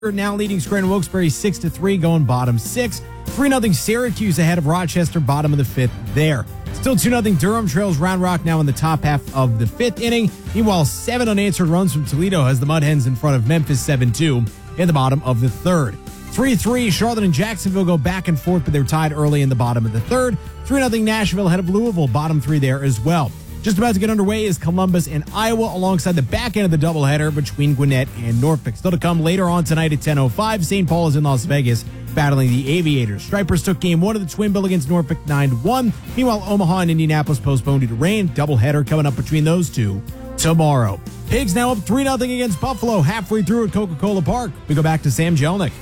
Now leading Scranton Wilkes-Barre 6-3, going bottom 6. 3-0 Syracuse ahead of Rochester, bottom of the 5th there. Still 2-0 Durham trails Round Rock now in the top half of the 5th inning. Meanwhile, 7 unanswered runs from Toledo has the Mud Hens in front of Memphis 7-2 in the bottom of the 3rd. 3-3, Charlotte and Jacksonville go back and forth, but they're tied early in the bottom of the 3rd. 3-0 Nashville ahead of Louisville, bottom 3 there as well. Just about to get underway is Columbus and Iowa alongside the back end of the doubleheader between Gwinnett and Norfolk. Still to come later on tonight at 10:05. St. Paul is in Las Vegas battling the Aviators. Stripers took game 1 of the Twin Bill against Norfolk 9-1. Meanwhile, Omaha and Indianapolis postponed due to rain. Doubleheader coming up between those two tomorrow. Pigs now up 3-0 against Buffalo halfway through at Coca-Cola Park. We go back to Sam Jelnick.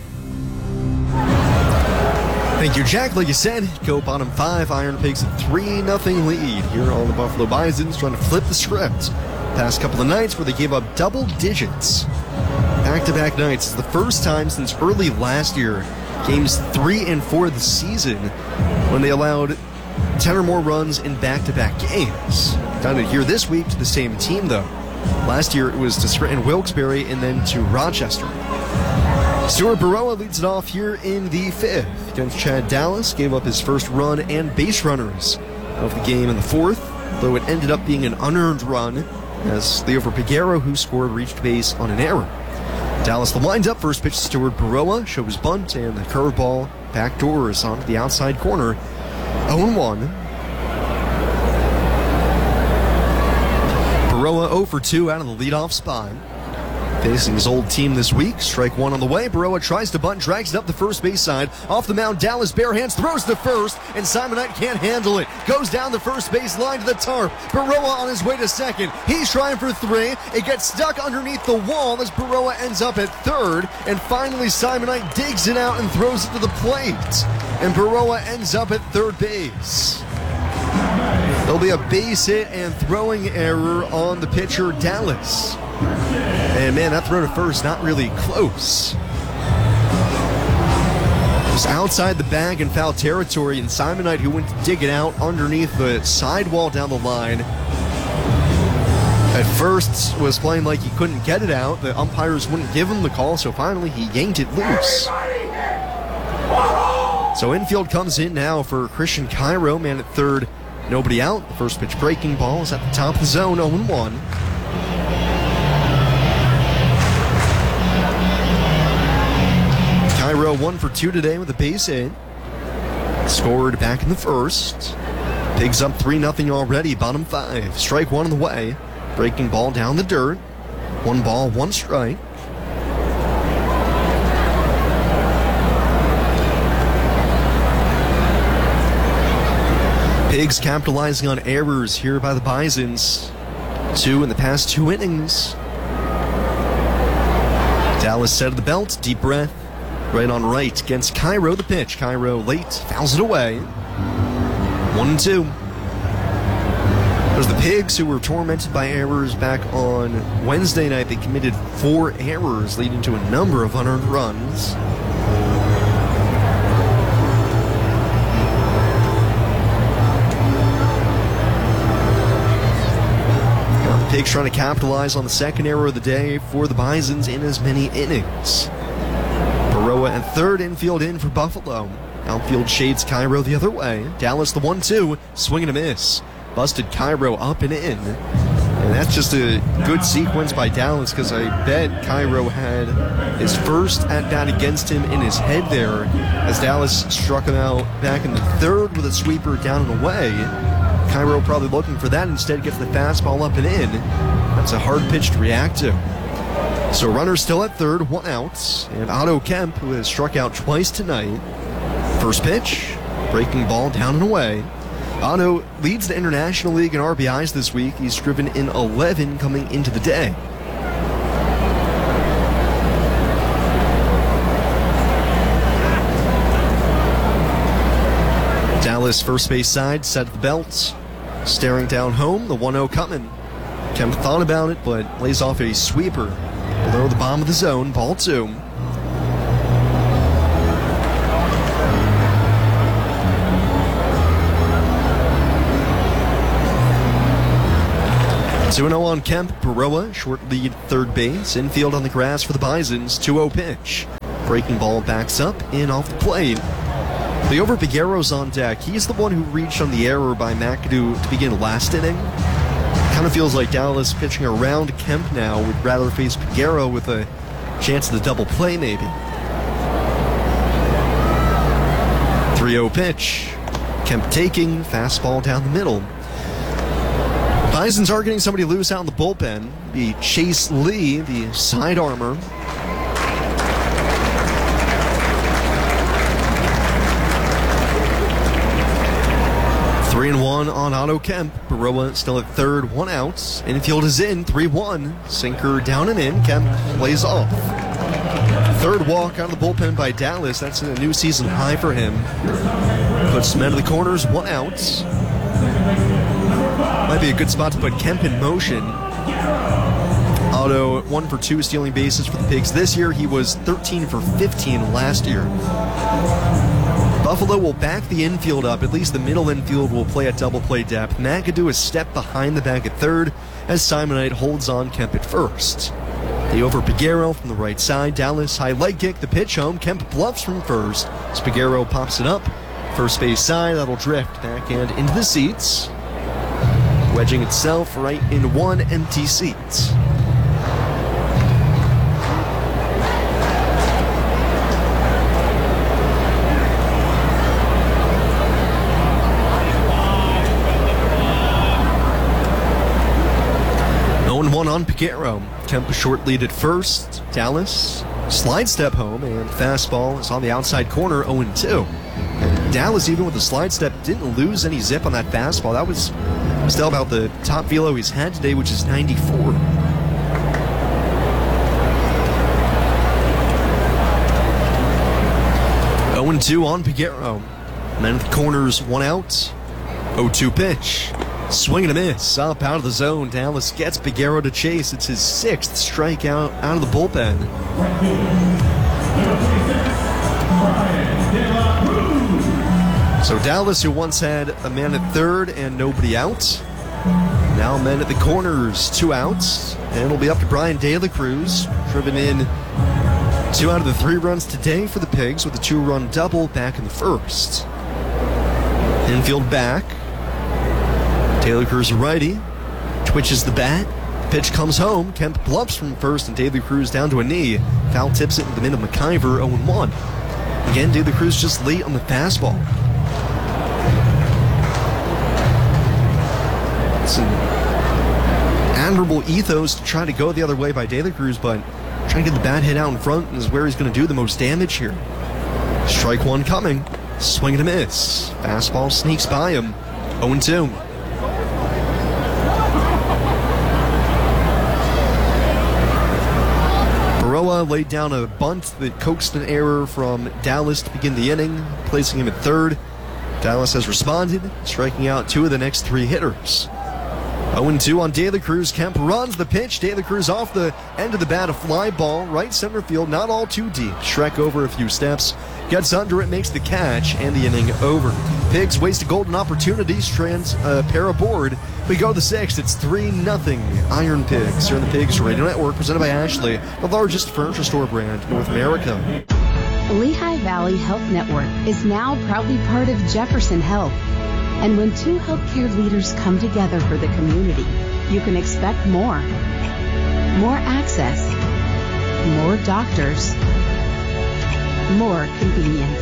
Thank you, Jack. Like you said, go bottom 5. Iron Pigs a 3-0 lead here on the Buffalo Bisons, trying to flip the script. Past couple of nights where they gave up double digits. Back-to-back nights. It's the first time since early last year, games 3 and 4 of the season, when they allowed 10 or more runs in back-to-back games. Done it here this week to the same team, though. Last year, it was to Scranton Wilkes-Barre and then to Rochester. Stuart Baroa leads it off here in the 5th against Chad Dallas. Gave up his first run and base runners of the game in the 4th, though it ended up being an unearned run as Leo Figueroa, who scored, reached base on an error. Dallas the windup. First pitch to Stuart Baroa, shows bunt, and the curveball backdoors onto the outside corner. 0-1. Baroa 0 for 2 out of the leadoff spot. Facing his old team this week. Strike 1 on the way. Baroa tries to bunt, drags it up the first base side. Off the mound, Dallas bare hands, throws to first, and Simon Knight can't handle it. Goes down the first base line to the tarp. Baroa on his way to second. He's trying for 3. It gets stuck underneath the wall as Baroa ends up at 3rd. And finally, Simon Knight digs it out and throws it to the plate. And Baroa ends up at 3rd base. There'll be a base hit and throwing error on the pitcher, Dallas. And man, that throw to first, not really close. It was outside the bag in foul territory, and Simon Knight, who went to dig it out underneath the sidewall down the line, at first was playing like he couldn't get it out. The umpires wouldn't give him the call, so finally he yanked it loose. So infield comes in now for Christian Cairo, man at 3rd, nobody out. The first pitch breaking ball is at the top of the zone, 0-1. Cairo 1 for 2 today with a base hit. Scored back in the 1st. Pigs up 3-0 already, bottom 5. Strike 1 on the way. Breaking ball down the dirt. 1 ball, 1 strike. Pigs capitalizing on errors here by the Bisons. 2 in the past 2 innings. Dallas set of the belt, deep breath. Right on right against Cairo, the pitch. Cairo late, fouls it away. 1-2. There's the Pigs, who were tormented by errors back on Wednesday night. They committed 4 errors, leading to a number of unearned runs. The Pigs trying to capitalize on the second error of the day for the Bisons in as many innings. Baroa at 3rd, infield in for Buffalo. Outfield shades Cairo the other way. Dallas the 1-2, swing and a miss. Busted Cairo up and in. And that's just a good sequence by Dallas, because I bet Cairo had his first at-bat against him in his head there, as Dallas struck him out back in the 3rd with a sweeper down and away. Cairo probably looking for that, instead gets the fastball up and in. That's a hard pitch to react to. So runners still at 3rd, 1 out, and Otto Kemp, who has struck out twice tonight. First pitch, breaking ball down and away. Otto leads the International League in RBIs this week. He's driven in 11 coming into the day. Dallas first base side, set at the belt, staring down home, the 1-0 coming. Kemp thought about it, but lays off a sweeper below the bottom of the zone, ball 2. 2-0 on Kemp. Baroa, short lead third base. Infield on the grass for the Bisons. 2-0 pitch. Breaking ball backs up and off the plate. Liover Peguero's on deck. He's the one who reached on the error by McAdoo to begin last inning. Kind of feels like Dallas pitching around Kemp now would rather face Peguero with a chance of the double play maybe. 3-0 pitch. Kemp taking, fastball down the middle. Bisons are getting somebody loose out in the bullpen. Be Chase Lee, the side armor. Three and one on Otto Kemp. Baroa still at third, 1 out. Infield is in, 3-1. Sinker down and in. Kemp plays off. Third walk out of the bullpen by Dallas. That's a new season high for him. Puts men in the corners, 1 out. Might be a good spot to put Kemp in motion. Otto 1 for 2 stealing bases for the Pigs this year. He was 13 for 15 last year. Buffalo will back the infield up. At least the middle infield will play at double play depth. McAdoo a step behind the bag at third as Simonite holds on Kemp at first. Liover Peguero from the right side. Dallas high leg kick. The pitch home. Kemp bluffs from first. As Peguero pops it up. First base side. That'll drift backhand into the seats. Wedging itself right in one empty seat. On Peguero. Kemp a short lead at first. Dallas slide step home and fastball is on the outside corner, 0-2. And Dallas, even with the slide step, didn't lose any zip on that fastball. That was still about the top velo he's had today, which is 94. And 2 on Peguero. Men at the corners, 1 out. 0-2 pitch. Swing and a miss. Up out of the zone. Dallas gets Peguero to chase. It's his 6th strikeout out of the bullpen. So Dallas, who once had a man at third and nobody out, now men at the corners, 2 outs. And it'll be up to Brian De La Cruz. Driven in 2 out of the 3 runs today for the Pigs with a 2-run double back in the first. Infield back. De La Cruz righty, twitches the bat, pitch comes home, Kemp bluffs from first and De La Cruz down to a knee. Foul tips it in the middle of McIver, 0-1. Again, De La Cruz just late on the fastball. It's an admirable ethos to try to go the other way by De La Cruz, but trying to get the bat hit out in front is where he's going to do the most damage here. Strike 1 coming, swing and a miss. Fastball sneaks by him, 0-2. Baroa laid down a bunt that coaxed an error from Dallas to begin the inning, placing him at third. Dallas has responded, striking out 2 of the next 3 hitters. 0-2 on De La Cruz. Kemp runs the pitch. De La Cruz off the end of the bat, a fly ball, right center field, not all too deep. Shrek over a few steps, gets under it, makes the catch, and the inning over. Pigs waste a golden opportunity, strands a pair aboard. We go to the 6th. It's 3-0 Iron Pigs here on the Pigs Radio Network, presented by Ashley, the largest furniture store brand in North America. Lehigh Valley Health Network is now proudly part of Jefferson Health. And when 2 healthcare leaders come together for the community, you can expect more. More access, more doctors, more convenience.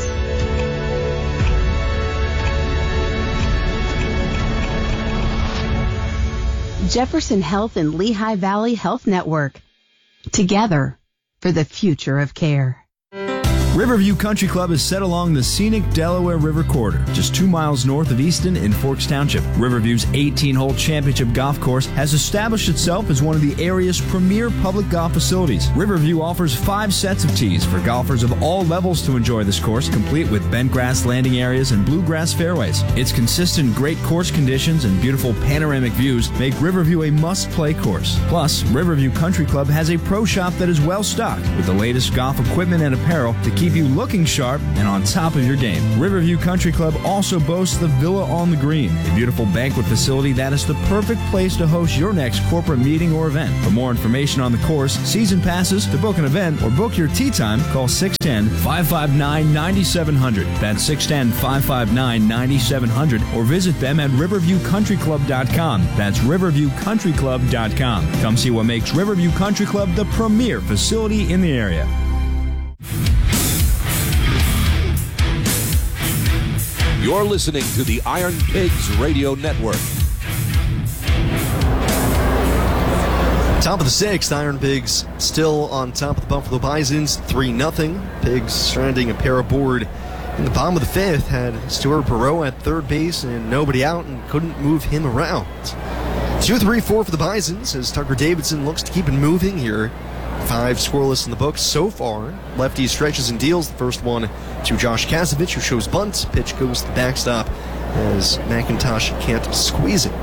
Jefferson Health and Lehigh Valley Health Network. Together for the future of care. Riverview Country Club is set along the scenic Delaware River corridor, just 2 miles north of Easton in Forks Township. Riverview's 18-hole championship golf course has established itself as one of the area's premier public golf facilities. Riverview offers 5 sets of tees for golfers of all levels to enjoy this course, complete with bent grass landing areas and bluegrass fairways. Its consistent great course conditions and beautiful panoramic views make Riverview a must-play course. Plus, Riverview Country Club has a pro shop that is well-stocked with the latest golf equipment and apparel to keep keep you looking sharp and on top of your game. Riverview Country Club also boasts the Villa on the Green, a beautiful banquet facility that is the perfect place to host your next corporate meeting or event. For more information on the course, season passes, to book an event, or book your tea time, call 610-559-9700. That's 610-559-9700, or visit them at riverviewcountryclub.com. That's riverviewcountryclub.com. Come see what makes Riverview Country Club the premier facility in the area. You're listening to the Iron Pigs Radio Network. Top of the sixth, Iron Pigs still on top of the Buffalo Bisons, 3-0. Pigs stranding a pair aboard in the bottom of the fifth, had Stuart Perot at third base and nobody out and couldn't move him around. 2-3-4 for the Bisons as Tucker Davidson looks to keep it moving here. 5 scoreless in the books so far. Lefty stretches and deals. The first one to Josh Kasevich, who shows bunt. Pitch goes to the backstop as McIntosh can't squeeze it.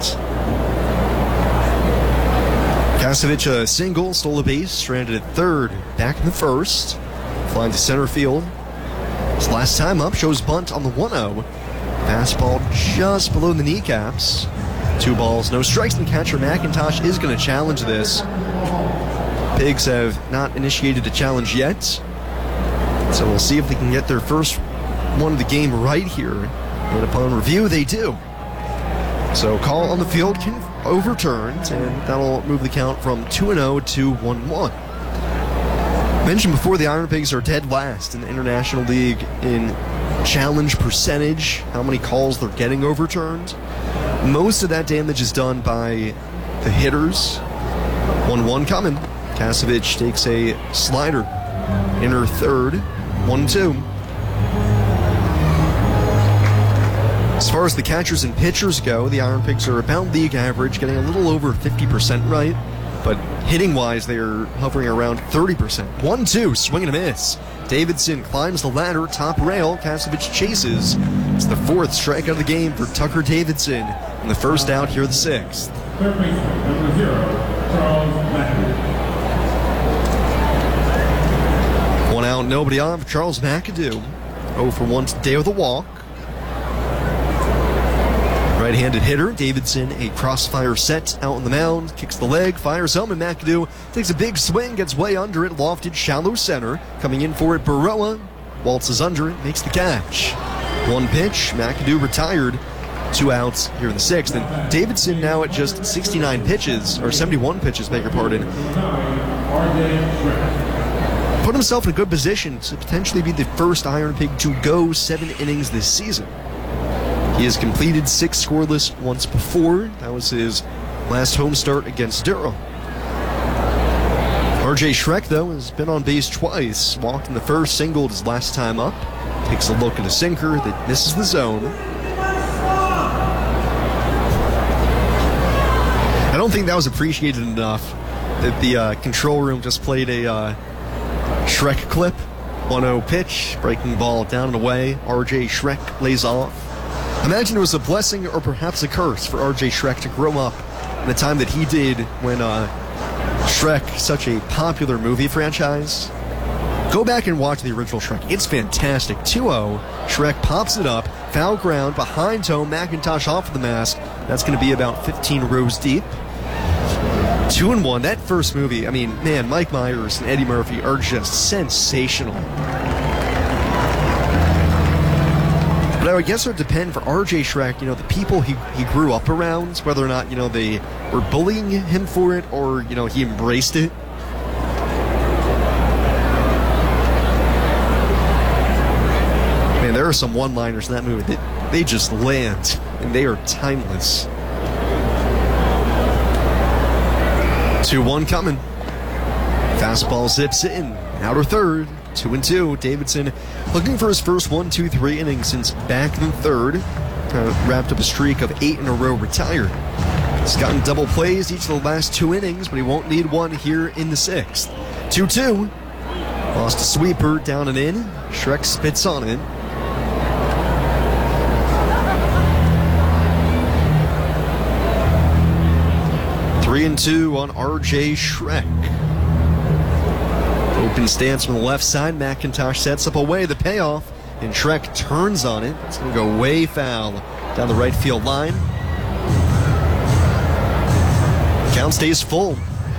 Kasevich a single, stole a base, stranded at third, back in the first. Flying to center field. His last time up shows bunt on the 1-0. Fastball just below the kneecaps. 2 balls, no strikes, and catcher McIntosh is going to challenge this. Pigs have not initiated a challenge yet, so we'll see if they can get their first one of the game right here. And upon review, they do. So call on the field overturned, and that'll move the count from 2-0 to 1-1. Mentioned before, the Iron Pigs are dead last in the International League in challenge percentage, how many calls they're getting overturned. Most of that damage is done by the hitters. 1-1 coming. Kasevich takes a slider. Inner third. 1-2. As far as the catchers and pitchers go, the Iron Pigs are about league average, getting a little over 50% right. But hitting-wise, they are hovering around 30%. 1-2, swing and a miss. Davidson climbs the ladder, top rail. Kasevich chases. It's the 4th strikeout of the game for Tucker Davidson. And the first out here, the 6th. Third baseman, number 0, Charles McAdoo. 1 out, nobody on for Charles McAdoo. 0 for 1 today with a walk. Right-handed hitter, Davidson, a crossfire set out on the mound, kicks the leg, fires home, and McAdoo takes a big swing, gets way under it, lofted shallow center. Coming in for it, Baroa waltzes under it, makes the catch. 1 pitch, McAdoo retired. 2 outs here in the 6th, and Davidson now at just 69 pitches, or 71 pitches, beg your pardon. Put himself in a good position to potentially be the first Iron Pig to go 7 innings this season. He has completed 6 scoreless once before. That was his last home start against Durham. RJ Schreck, though, has been on base twice. Walked in the first, singled his last time up. Takes a look at a sinker that misses the zone. I don't think that was appreciated enough that the control room just played a Schreck clip. 1-0 pitch, breaking ball down and away. RJ Schreck lays off. Imagine it was a blessing or perhaps a curse for RJ Schreck to grow up in the time that he did when Shrek, such a popular movie franchise. Go back and watch the original Shrek. It's fantastic. 2-0. Shrek pops it up. Foul ground behind home. McIntosh off of the mask. That's going to be about 15 rows deep. 2-1. That first movie, I mean, man, Mike Myers and Eddie Murphy are just sensational. But I would guess it would depend for RJ Schreck, the people he grew up around, whether or not, they were bullying him for it or, he embraced it. Man, there are some one-liners in that movie that they just land, and they are timeless. 2-1 coming. Fastball zips in. Outer third. 2-2. Davidson looking for his first 1-2-3 inning since back in the third. Wrapped up a streak of 8 in a row retired. He's gotten double plays each of the last 2 innings, but he won't need one here in the 6th. 2-2. Lost a sweeper down and in. Schreck spits on it. Open stance from the left side. McIntosh sets up away. The payoff. And Shrek turns on it. It's going to go way foul down the right field line. Count stays full.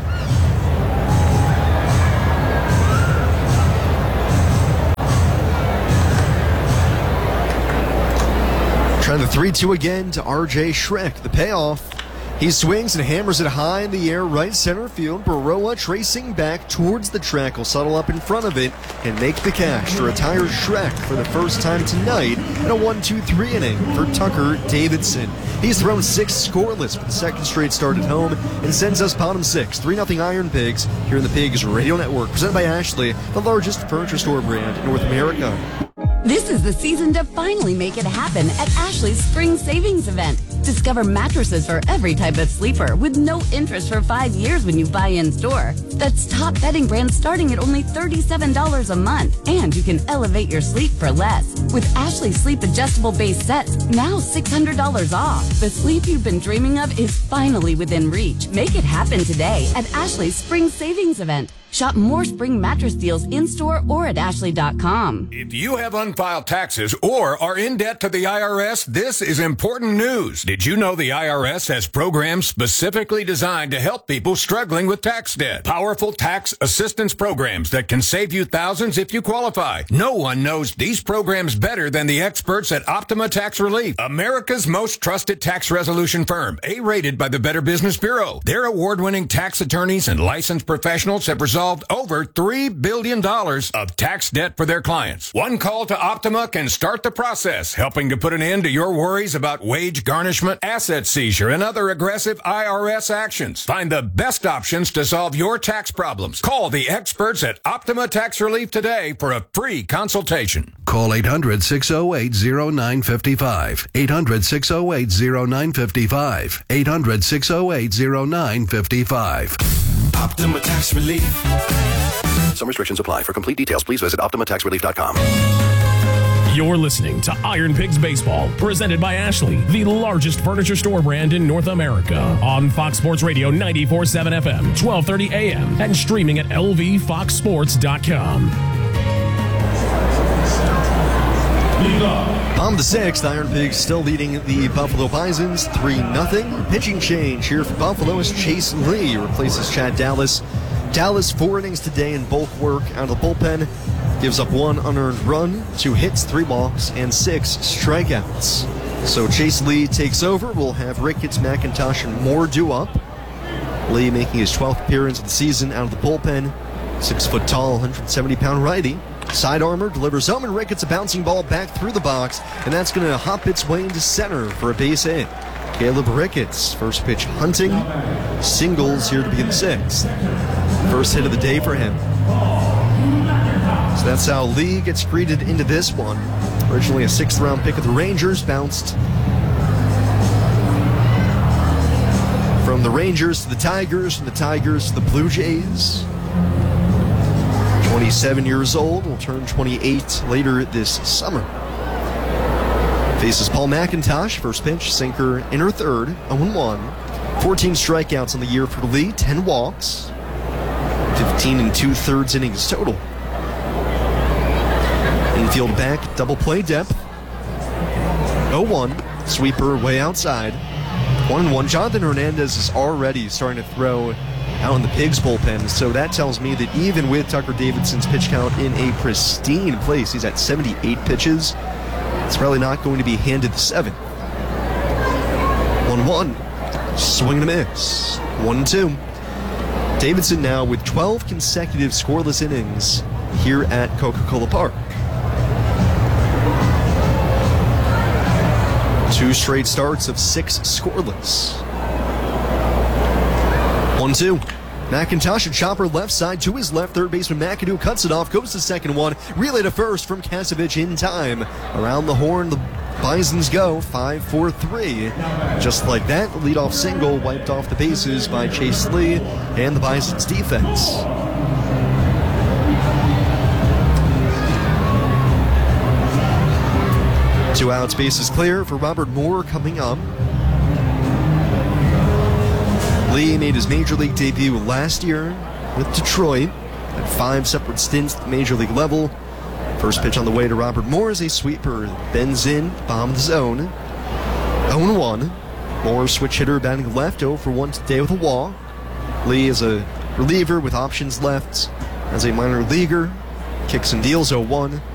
Trying the 3-2 again to R.J. Shrek. The payoff. He swings and hammers it high in the air, right center field. Baroa tracing back towards the track will settle up in front of it and make the catch to retire Shrek for the first time tonight in a 1-2-3 inning for Tucker Davidson. He's thrown 6 scoreless for the second straight start at home and sends us bottom 6. 3-0 Iron Pigs here in the Pigs Radio Network, presented by Ashley, the largest furniture store brand in North America. This is the season to finally make it happen at Ashley's Spring Savings Event. Discover mattresses for every type of sleeper with no interest for 5 years when you buy in store. That's top bedding brands starting at only $37 a month. And you can elevate your sleep for less. With Ashley Sleep Adjustable Base Sets, now $600 off. The sleep you've been dreaming of is finally within reach. Make it happen today at Ashley's Spring Savings Event. Shop more spring mattress deals in-store or at ashley.com. If you have unfiled taxes or are in debt to the IRS, this is important news. Did you know the IRS has programs specifically designed to help people struggling with tax debt? Powerful tax assistance programs that can save you thousands if you qualify. No one knows these programs better than the experts at Optima Tax Relief, America's most trusted tax resolution firm, A-rated by the Better Business Bureau. Their award-winning tax attorneys and licensed professionals have resolved over $3 billion of tax debt for their clients. One call to Optima can start the process, helping to put an end to your worries about wage garnishment, asset seizure, and other aggressive IRS actions. Find the best options to solve your tax problems. Call the experts at Optima Tax Relief today for a free consultation. Call 800-608-0955. 800-608-0955. 800-608-0955. Optima Tax Relief. Some restrictions apply. For complete details, please visit OptimaTaxRelief.com. You're listening to Iron Pigs Baseball, presented by Ashley, the largest furniture store brand in North America. On Fox Sports Radio 94.7 FM, 1230 AM, and streaming at lvfoxsports.com. Bottom of the 6th, Iron Pigs still leading the Buffalo Bisons 3-0. Pitching change here for Buffalo as Chase Lee replaces Chad Dallas. Dallas 4 innings today in bulk work out of the bullpen. Gives up 1 unearned run, 2 hits, 3 walks, and 6 strikeouts. So Chase Lee takes over. We'll have Ricketts, McIntosh, and Moore due up. Lee making his 12th appearance of the season out of the bullpen. 6 foot tall, 170-pound righty. Side armor delivers home, and Ricketts a bouncing ball back through the box, and that's going to hop its way into center for a base hit. Caleb Ricketts, first pitch hunting, singles here to begin the 6th. First hit of the day for him. So that's how Lee gets greeted into this one. Originally a 6th round pick of the Rangers, bounced from the Rangers to the Tigers, from the Tigers to the Blue Jays. 27 years old, will turn 28 later this summer. Faces Paul McIntosh, first pitch, sinker, inner third, 0-1. 14 strikeouts on the year for Lee, 10 walks, 15 2/3 innings total. Infield back, double play depth, 0-1, sweeper way outside, 1-1. Jonathan Hernandez is already starting to throw out in the Pigs bullpen, so that tells me that even with Tucker Davidson's pitch count in a pristine place, he's at 78 pitches, it's probably not going to be handed the 7th. 1-1, swing and a miss, 1-2. Davidson now with 12 consecutive scoreless innings here at Coca-Cola Park. 2 straight starts of 6 scoreless. 1-2. McIntosh, a chopper left side to his left. Third baseman McAdoo cuts it off, goes to second one. Relay to first from Kasevich in time. Around the horn, the Bisons go 5-4-3. Just like that, the leadoff single wiped off the bases by Chase Lee and the Bisons defense. Two outs, bases clear for Robert Moore coming up. Lee made his major league debut last year with Detroit. At 5 separate stints at the major league level. First pitch on the way to Robert Moore is a sweeper. Bends in, bottom of the zone. 0-1. Moore, switch hitter, batting left, 0-for-1 today with a walk. Lee is a reliever with options left. As a minor leaguer, kicks and deals 0-1.